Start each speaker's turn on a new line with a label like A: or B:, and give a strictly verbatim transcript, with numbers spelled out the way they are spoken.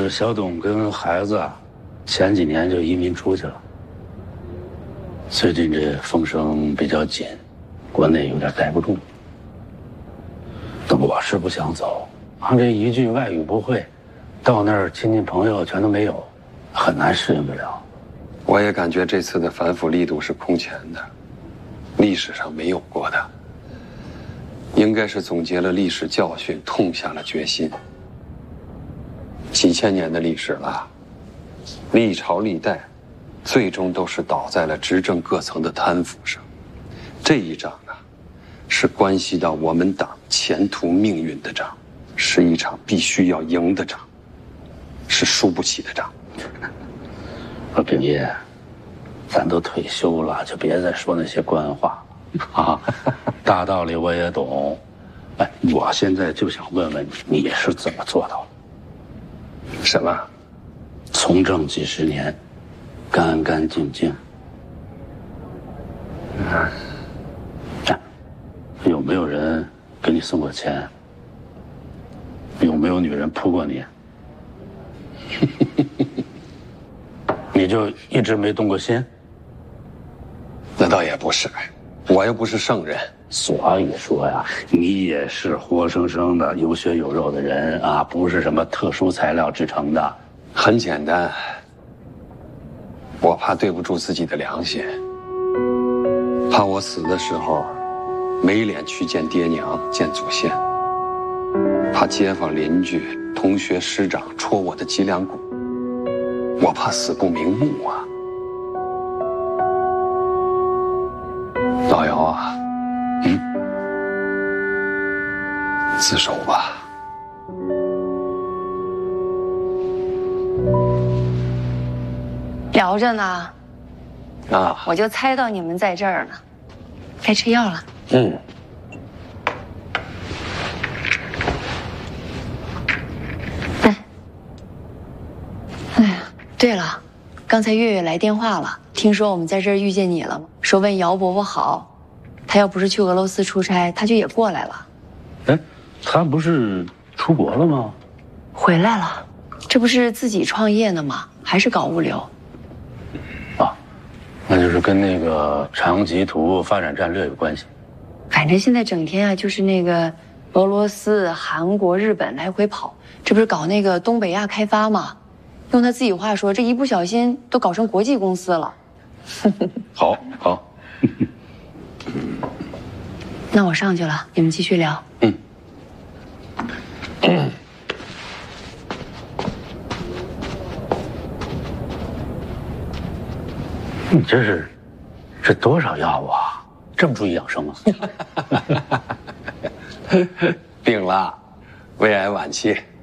A: 是小董跟孩子啊，前几年就移民出去了。最近这风声比较紧，国内有点待不住。但我是不想走，啊，这一句外语不会，到那儿亲戚朋友全都没有，很难适应得了。
B: 我也感觉这次的反腐力度是空前的，历史上没有过的。应该是总结了历史教训，痛下了决心。几千年的历史了，历朝历代，最终都是倒在了执政各层的贪腐上。这一仗啊，是关系到我们党前途命运的仗，是一场必须要赢的仗，是输不起的仗。
A: 说秉业，咱都退休了，就别再说那些官话啊。大道理我也懂，哎，我现在就想问问你，你是怎么做到的？
B: 什么？
A: 从政几十年，干干净净。嗯，这有没有人给你送过钱？有没有女人扑过你？你就一直没动过心？
B: 那倒也不是，我又不是圣人。
A: 所以说呀，你也是活生生的有血有肉的人啊，不是什么特殊材料制成的。
B: 很简单，我怕对不住自己的良心，怕我死的时候没脸去见爹娘、见祖先，怕街坊邻居、同学师长戳我的脊梁骨，我怕死不瞑目啊！老姚啊，嗯，自首吧。
C: 聊着呢，
B: 啊，
C: 我就猜到你们在这儿呢，该吃药了。
B: 嗯。
C: 哎，哎呀，对了，刚才月月来电话了，听说我们在这儿遇见你了，说问姚伯伯好。他要不是去俄罗斯出差，他就也过来了。
A: 哎，他不是出国了吗？
C: 回来了，这不是自己创业呢吗？还是搞物流。
A: 啊，那就是跟那个长吉图发展战略有关系。
C: 反正现在整天啊，就是那个俄罗斯、韩国、日本来回跑，这不是搞那个东北亚开发吗？用他自己话说，这一不小心都搞成国际公司了。
A: 好，好。
C: 那我上去了，你们继续聊。
A: 嗯。嗯。你这是，这多少药啊？这么注意养生啊？
B: 病了，胃癌晚期。